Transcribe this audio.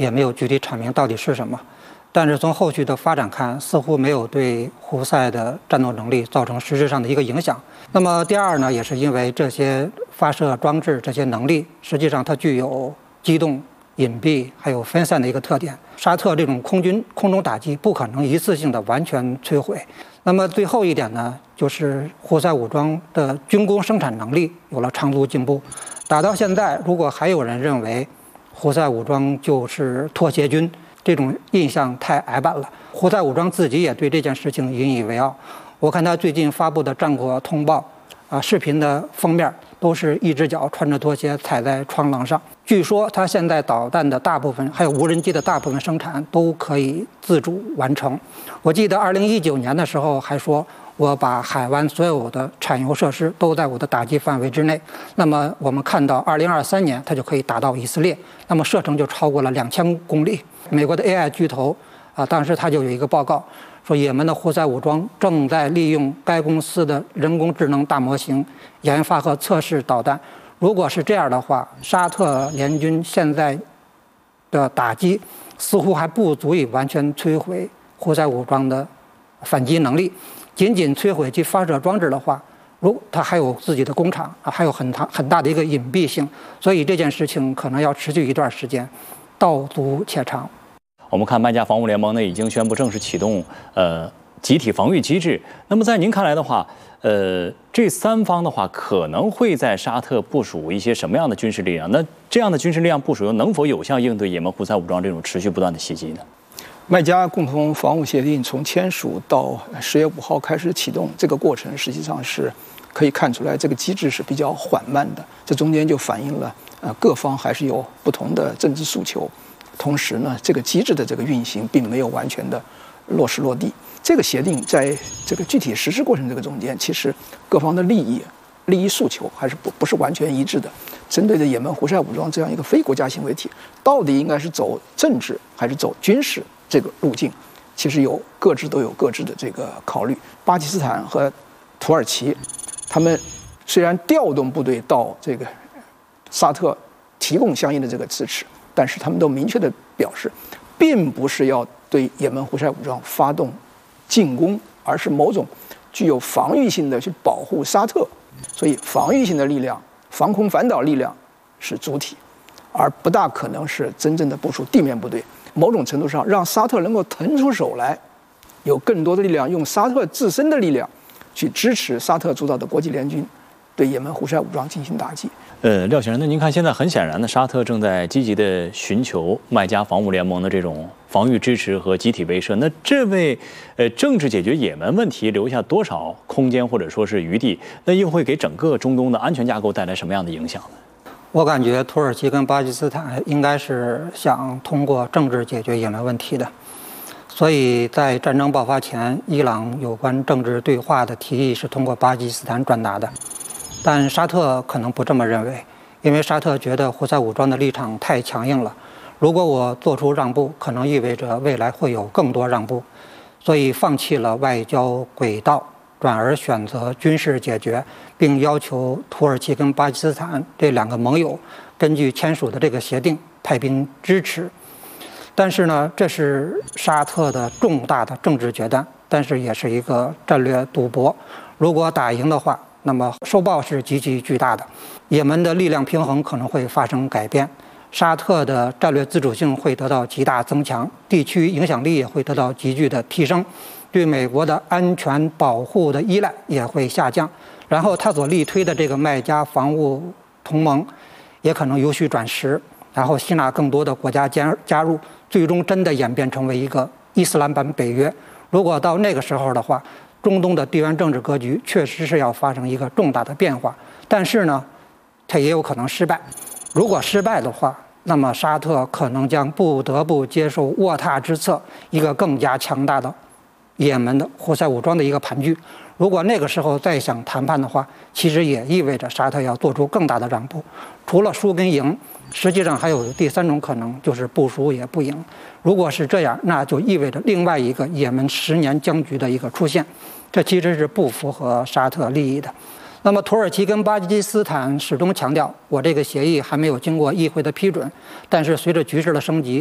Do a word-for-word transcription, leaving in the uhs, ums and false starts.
也没有具体阐明到底是什么。但是从后续的发展看，似乎没有对胡塞的战斗能力造成实质上的一个影响。那么第二呢，也是因为这些发射装置这些能力，实际上它具有机动、隐蔽还有分散的一个特点。沙特这种空军空中打击不可能一次性的完全摧毁。那么最后一点呢，就是胡塞武装的军工生产能力有了长足进步。打到现在，如果还有人认为胡塞武装就是拖鞋军，这种印象太矮板了。胡塞武装自己也对这件事情引以为傲。我看他最近发布的战果通报啊，视频的封面都是一只脚穿着拖鞋踩在窗廊上。据说他现在导弹的大部分，还有无人机的大部分生产都可以自主完成。我记得二零一九年的时候还说，我把海湾所有的产油设施都在我的打击范围之内。那么我们看到二零二三年，它就可以打到以色列，那么射程就超过了两千公里。美国的 A I 巨头啊，当时他就有一个报告说，也门的胡塞武装正在利用该公司的人工智能大模型研发和测试导弹。如果是这样的话，沙特联军现在的打击似乎还不足以完全摧毁胡塞武装的反击能力。仅仅摧毁其发射装置的话，如它还有自己的工厂啊，还有很大很大的一个隐蔽性，所以这件事情可能要持续一段时间，道阻且长。 我们看麦加防务联盟呢已经宣布正式启动呃集体防御机制。那么在您看来的话，呃，这三方的话可能会在沙特部署一些什么样的军事力量？那这样的军事力量部署又能否有效应对也门胡塞武装这种持续不断的袭击呢？ 麦加共同防务协定从签署到十月五号开始启动，这个过程实际上是可以看出来，这个机制是比较缓慢的。这中间就反映了呃各方还是有不同的政治诉求。同时呢，这个机制的这个运行并没有完全的落实落地。这个协定在这个具体实施过程这个中间，其实各方的利益、利益诉求还是不不是完全一致的。针对着也门胡塞武装这样一个非国家行为体，到底应该是走政治还是走军事这个路径，其实有各自都有各自的这个考虑。巴基斯坦和土耳其，他们虽然调动部队到这个沙特提供相应的这个支持，但是他们都明确的表示，并不是要对也门胡塞武装发动进攻，而是某种具有防御性的去保护沙特。所以防御性的力量、防空反导力量是主体，而不大可能是真正的部署地面部队。某种程度上，让沙特能够腾出手来，有更多的力量，用沙特自身的力量去支持沙特主导的国际联军对也门胡塞武装进行打击。 呃，廖先生，那您看，现在很显然的，沙特正在积极的寻求麦加防务联盟的这种防御支持和集体威慑。那这为呃政治解决也门问题留下多少空间或者说是余地？那又会给整个中东的安全架构带来什么样的影响呢？ 我感觉土耳其跟巴基斯坦应该是想通过政治解决也门问题的。所以在战争爆发前，伊朗有关政治对话的提议是通过巴基斯坦转达的。但沙特可能不这么认为，因为沙特觉得胡塞武装的立场太强硬了，如果我做出让步，可能意味着未来会有更多让步，所以放弃了外交轨道，转而选择军事解决，并要求土耳其跟巴基斯坦这两个盟友根据签署的这个协定派兵支持。但是呢，这是沙特的重大的政治决断，但是也是一个战略赌博。如果打赢的话，那么收报是极其巨大的，也门的力量平衡可能会发生改变，沙特的战略自主性会得到极大增强，地区影响力也会得到急剧的提升，对美国的安全保护的依赖也会下降，然后他所力推的这个麦加防务同盟也可能由虚转实，然后吸纳更多的国家加加入，最终真的演变成为一个伊斯兰版北约。如果到那个时候的话，中东的地缘政治格局确实是要发生一个重大的变化，但是呢，它也有可能失败。如果失败的话，那么沙特可能将不得不接受卧榻之侧一个更加强大的也门的胡塞武装的一个盘踞。如果那个时候再想谈判的话，其实也意味着沙特要做出更大的让步。除了输跟赢，实际上还有第三种可能，就是不输也不赢。如果是这样，那就意味着另外一个也门十年僵局的一个出现，这其实是不符合沙特利益的。那么土耳其跟巴基斯坦始终强调，我这个协议还没有经过议会的批准，但是随着局势的升级，